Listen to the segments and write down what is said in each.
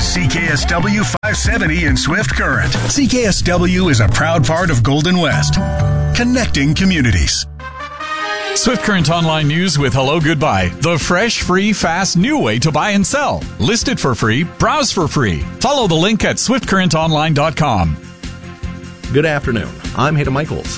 is CKSW 570 in Swift Current. CKSW is a proud part of Golden West, connecting communities. Swift Current Online News with Hello Goodbye. The fresh, free, fast, new way to buy and sell. List it for free. Browse for free. Follow the link at swiftcurrentonline.com. Good afternoon. I'm Hayden Michaels.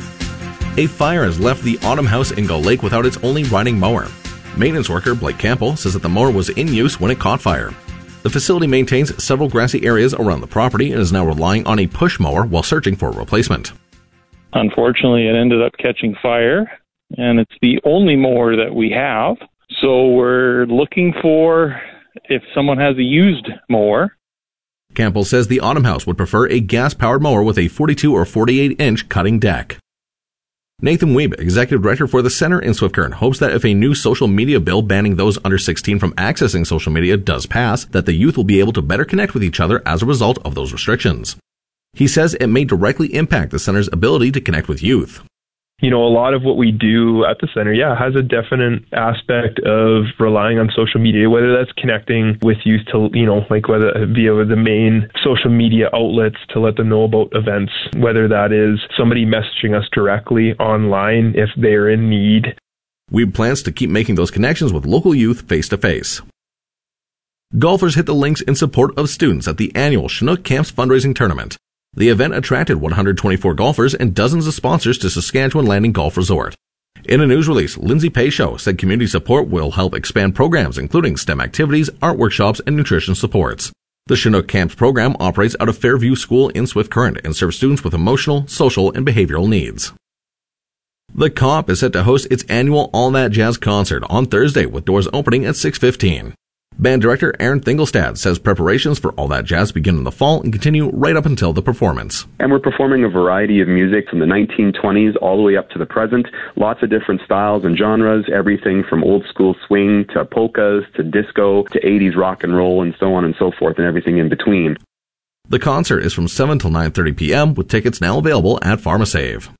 A fire has left the Autumn House in Gull Lake without its only riding mower. Maintenance worker Blake Campbell says that the mower was in use when it caught fire. The facility maintains several grassy areas around the property and is now relying on a push mower while searching for a replacement. Unfortunately, it ended up catching fire, and it's the only mower that we have. So we're looking for if someone has a used mower. Campbell says the Autumn House would prefer a gas-powered mower with a 42 or 48-inch cutting deck. Nathan Weeb, executive director for the Center in Swift Current, hopes that if a new social media bill banning those under 16 from accessing social media does pass, that the youth will be able to better connect with each other as a result of those restrictions. He says it may directly impact the Center's ability to connect with youth. You know, a lot of what we do at the center, has a definite aspect of relying on social media, whether that's connecting with youth to, whether via the main social media outlets to let them know about events, whether that is somebody messaging us directly online if they're in need. Weeb plans to keep making those connections with local youth face to face. Golfers hit the links in support of students at the annual Chinook Camps fundraising tournament. The event attracted 124 golfers and dozens of sponsors to Saskatchewan Landing Golf Resort. In a news release, Lindsay Paycho said community support will help expand programs including STEM activities, art workshops, and nutrition supports. The Chinook Camps program operates out of Fairview School in Swift Current and serves students with emotional, social, and behavioral needs. The COP is set to host its annual All That Jazz concert on Thursday with doors opening at 6:15. Band director Aaron Thingelstad says preparations for All That Jazz begin in the fall and continue right up until the performance. And we're performing a variety of music from the 1920s all the way up to the present. Lots of different styles and genres, everything from old school swing to polkas to disco to 80s rock and roll and so on and so forth and everything in between. The concert is from 7 till 9:30 p.m. with tickets now available at PharmaSave.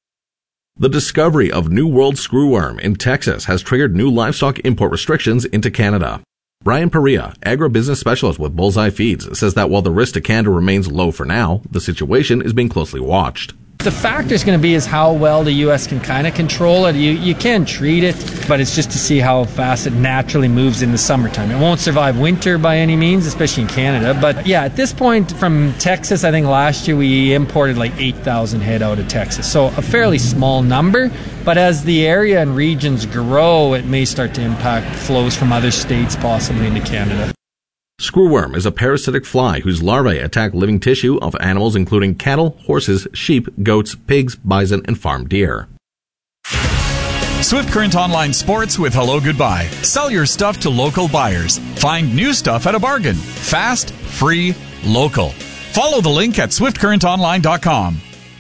The discovery of New World screwworm in Texas has triggered new livestock import restrictions into Canada. Brian Perea, agribusiness specialist with Bullseye Feeds, says that while the risk to Canada remains low for now, the situation is being closely watched. The factor is going to be is how well the U.S. can kind of control it. You can treat it, but it's just to see how fast it naturally moves in the summertime. It won't survive winter by any means, especially in Canada. But yeah, at this point from Texas, I think last year we imported like 8,000 head out of Texas. So a fairly small number. But as the area and regions grow, it may start to impact flows from other states possibly into Canada. Screwworm is a parasitic fly whose larvae attack living tissue of animals including cattle, horses, sheep, goats, pigs, bison, and farm deer. Swift Current Online Sports with Hello Goodbye. Sell your stuff to local buyers. Find new stuff at a bargain. Fast, free, local. Follow the link at swiftcurrentonline.com.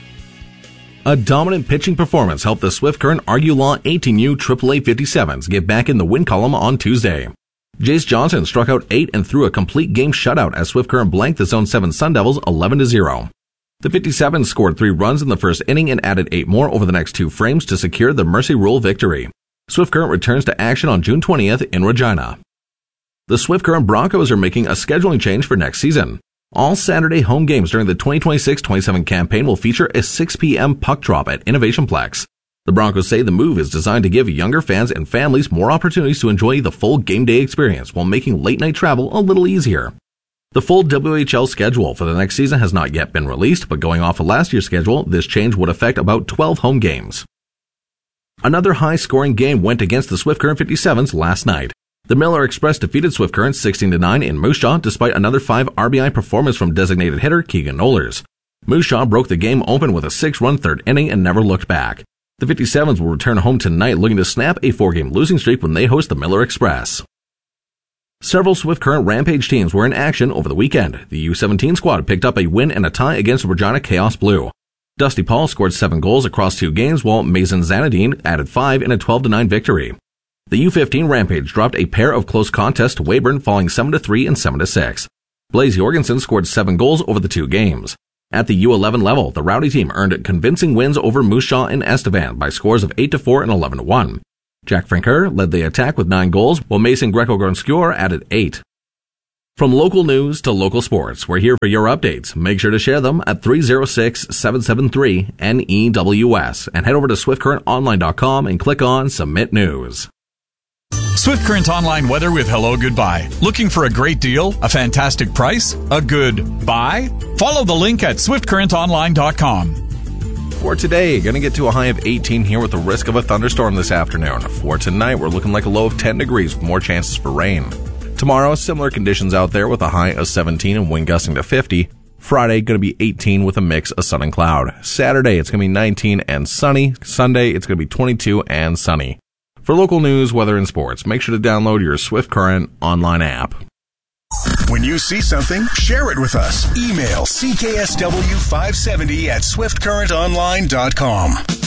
A dominant pitching performance helped the Swift Current Argue Law 18U AAA 57s get back in the win column on Tuesday. Jace Johnson struck out 8 and threw a complete game shutout as Swift Current blanked the Zone 7 Sun Devils 11-0. The 57s scored 3 runs in the first inning and added 8 more over the next 2 frames to secure the Mercy Rule victory. Swift Current returns to action on June 20th in Regina. The Swift Current Broncos are making a scheduling change for next season. All Saturday home games during the 2026-27 campaign will feature a 6 p.m. puck drop at Innovation Plex. The Broncos say the move is designed to give younger fans and families more opportunities to enjoy the full game day experience while making late-night travel a little easier. The full WHL schedule for the next season has not yet been released, but going off of last year's schedule, this change would affect about 12 home games. Another high-scoring game went against the Swift Current 57s last night. The Miller Express defeated Swift Current 16-9 in Moose Jaw despite another 5 RBI performance from designated hitter Keegan Nollers. Moose Jaw broke the game open with a 6-run third inning and never looked back. The 57s will return home tonight looking to snap a 4-game losing streak when they host the Miller Express. Several Swift Current Rampage teams were in action over the weekend. The U17 squad picked up a win and a tie against the Regina Chaos Blue. Dusty Paul scored 7 goals across 2 games while Mason Zanadine added 5 in a 12-9 victory. The U15 Rampage dropped a pair of close contests to Weyburn falling 7-3 and 7-6. Blaze Jorgensen scored 7 goals over the 2 games. At the U11 level, the Rowdy team earned convincing wins over Moose Jaw and Estevan by scores of 8-4 and 11-1. Jack Franker led the attack with 9 goals, while Mason Greco-Gronskior added 8. From local news to local sports, we're here for your updates. Make sure to share them at 306-773-NEWS and head over to SwiftCurrentOnline.com and click on Submit News. Swift Current Online weather with Hello Goodbye. Looking for a great deal? A fantastic price? A good buy? Follow the link at SwiftCurrentOnline.com. For today, going to get to a high of 18 here with the risk of a thunderstorm this afternoon. For tonight, we're looking like a low of 10 degrees with more chances for rain. Tomorrow, similar conditions out there with a high of 17 and wind gusting to 50. Friday, going to be 18 with a mix of sun and cloud. Saturday, it's going to be 19 and sunny. Sunday, it's going to be 22 and sunny. For local news, weather, and sports, make sure to download your Swift Current online app. When you see something, share it with us. Email CKSW570 at SwiftCurrentOnline.com.